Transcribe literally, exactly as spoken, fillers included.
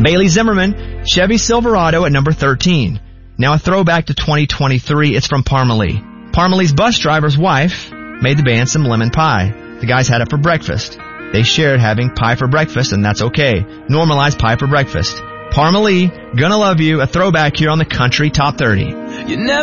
Bailey Zimmerman, Chevy Silverado at number thirteen. Now a throwback to twenty twenty-three, it's from Parmalee. Parmalee's bus driver's wife made the band some lemon pie. The guys had it for breakfast. They shared having pie for breakfast, and that's okay. Normalize pie for breakfast. Parmalee, Gonna Love You, a throwback here on the Country Top thirty. You never